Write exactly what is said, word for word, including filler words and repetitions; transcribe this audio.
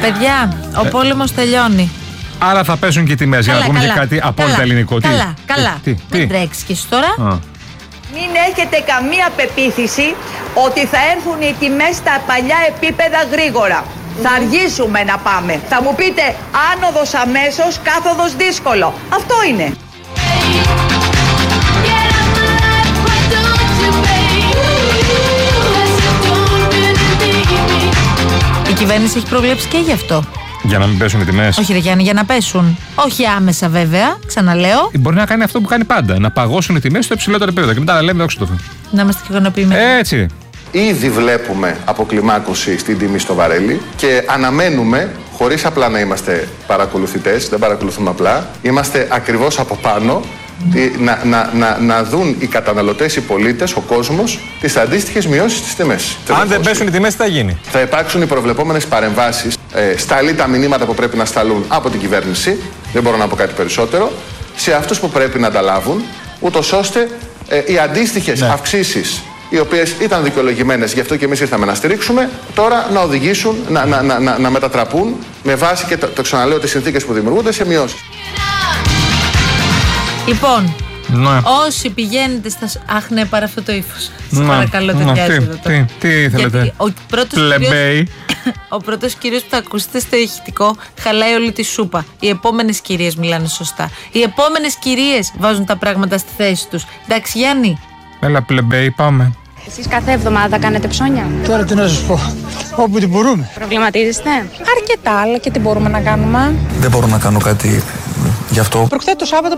Παιδιά, ο πόλεμος τελειώνει. Άρα θα πέσουν και οι τιμές, για να πούμε και κάτι απόλυτα καλά, ελληνικό. Καλά, τι, καλά. Τι, τι, Μην τι. τρέξεις και εσύ τώρα. Α. Μην έχετε καμία πεποίθηση ότι θα έρθουν οι τιμές στα παλιά επίπεδα γρήγορα. Θα αργήσουμε να πάμε. Θα μου πείτε άνοδος αμέσως, κάθοδος δύσκολο. Αυτό είναι. Η κυβέρνηση έχει προβλέψει και γι' αυτό. Για να μην πέσουν οι τιμές. Όχι, ρε Γιάννη, για να πέσουν. Όχι άμεσα, βέβαια, ξαναλέω. Μπορεί να κάνει αυτό που κάνει πάντα. Να παγώσουν οι τιμές στο υψηλότερο επίπεδο. Και μετά να λέμε, όχι το Να είμαστε και ικανοποιημένοι. Έτσι. Ήδη βλέπουμε αποκλιμάκωση στην τιμή στο βαρέλι και αναμένουμε, χωρίς απλά να είμαστε παρακολουθητές, δεν παρακολουθούμε απλά, είμαστε ακριβώς από πάνω, να, να, να, να δουν οι καταναλωτές, οι πολίτες, ο κόσμος, τις αντίστοιχες μειώσεις στις τιμές. Αν δεν πέσουν οι τιμές, τι θα γίνει? Θα υπάρξουν οι προβλεπόμενες παρεμβάσεις, ε, σταλεί τα μηνύματα που πρέπει να σταλούν από την κυβέρνηση, δεν μπορώ να πω κάτι περισσότερο, σε αυτούς που πρέπει να τα λάβουν, ούτως ώστε ε, οι αντίστοιχες ναι. αυξήσεις, οι οποίες ήταν δικαιολογημένες, γι' αυτό και εμείς ήρθαμε να στηρίξουμε, τώρα να οδηγήσουν, να, να, να, να, να μετατραπούν με βάση και το, το ξαναλέω τις συνθήκες που δημιουργούνται σε μειώσεις. Λοιπόν, ναι. όσοι πηγαίνετε στα. Αχ, ναι, παρά αυτό το ύφος. Σας ναι. παρακαλώ, ναι. ταιριάζει τι, εδώ. Τι, τι θέλετε. Ο πρώτος κύριος, ο πρώτος κύριος που θα ακούσετε στο ηχητικό χαλάει όλη τη σούπα. Οι επόμενες κυρίες μιλάνε σωστά. Οι επόμενες κυρίες βάζουν τα πράγματα στη θέση τους. Εντάξει, Γιάννη. Έλα, πλεμπέι, πάμε. Εσείς κάθε εβδομάδα κάνετε ψώνια? Τώρα τι να σας πω, όπου την μπορούμε. Προβληματίζεστε? Αρκετά, αλλά και τι μπορούμε να κάνουμε. Δεν μπορώ να κάνω κάτι γι' αυτό. Προχθές το Σάββατο